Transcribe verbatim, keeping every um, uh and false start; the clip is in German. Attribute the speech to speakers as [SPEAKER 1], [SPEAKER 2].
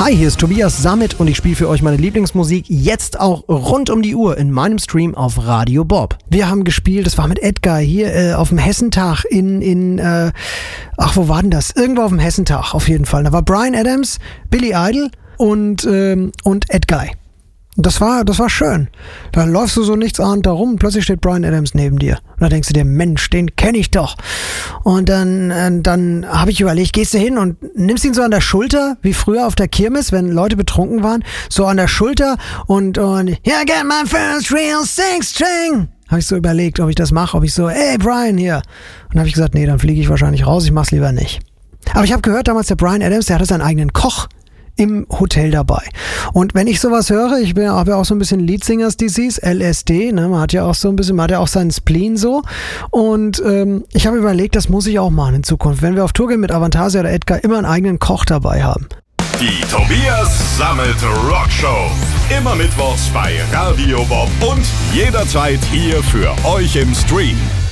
[SPEAKER 1] Hi, hier ist Tobias Sammet und ich spiele für euch meine Lieblingsmusik jetzt auch rund um die Uhr in meinem Stream auf Radio Bob. Wir haben gespielt, das war mit Edgar hier äh, auf dem Hessentag in, in äh, ach, wo war denn das? Irgendwo auf dem Hessentag auf jeden Fall. Da war Bryan Adams, Billy Idol und, ähm, und Ed Guy. Und das war, das war schön. Da läufst du so nichtsahnd da rum und plötzlich steht Bryan Adams neben dir. Und da denkst du dir, Mensch, den kenne ich doch. Und dann, äh, dann habe ich überlegt, gehst du hin und nimmst ihn so an der Schulter, wie früher auf der Kirmes, wenn Leute betrunken waren, so an der Schulter und, und yeah, I got my first real six string. Habe ich so überlegt, ob ich das mache, ob ich so, hey Bryan hier. Und dann habe ich gesagt, nee, dann fliege ich wahrscheinlich raus, ich mach's lieber nicht. Aber ich habe gehört, damals der Bryan Adams, der hatte seinen eigenen Koch im Hotel dabei. Und wenn ich sowas höre, ich bin habe ja auch so ein bisschen Leadsingers Disease, L S D, ne, man hat ja auch so ein bisschen, man hat ja auch seinen Spleen so. Und ähm, ich habe überlegt, das muss ich auch machen in Zukunft, wenn wir auf Tour gehen mit Avantasia oder Edgar, immer einen eigenen Koch dabei haben.
[SPEAKER 2] Die Tobias Sammet Rockshow. Immer mittwochs bei Radio Bob und jederzeit hier für euch im Stream.